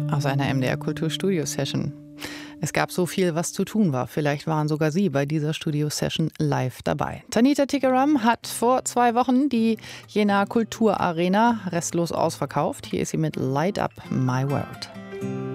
aus einer MDR Kulturstudio-Session. Es gab so viel, was zu tun war. Vielleicht waren sogar Sie bei dieser Studio-Session live dabei. Tanita Tikaram hat vor 2 Wochen die Jena Kulturarena restlos ausverkauft. Hier ist sie mit Light Up My World.